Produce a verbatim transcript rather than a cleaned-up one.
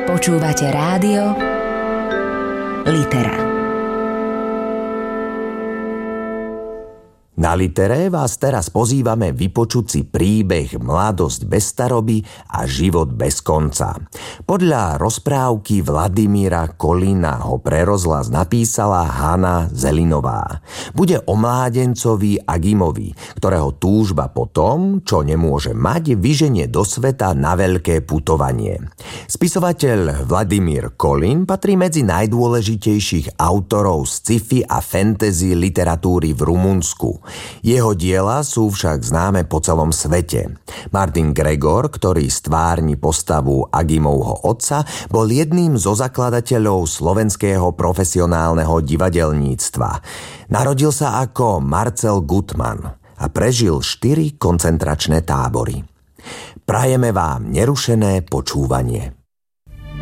Počúvate rádio Litera. Na Litere vás teraz pozývame vypočuť si príbeh Mladosť bez staroby a život bez konca. Podľa rozprávky Vladimíra Kolina ho pre rozhlas napísala Hana Zelinová. Bude o mládencovi Agimovi, ktorého túžba po tom, čo nemôže mať, vyženie do sveta na veľké putovanie. Spisovateľ Vladimír Kolin patrí medzi najdôležitejších autorov sci-fi a fantasy literatúry v Rumunsku. Jeho diela sú však známe po celom svete. Martin Gregor, ktorý stvárni postavu Agimovho otca, bol jedným zo zakladateľov slovenského profesionálneho divadelníctva. Narodil sa ako Marcel Gutman a prežil štyri koncentračné tábory. Prajeme vám nerušené počúvanie.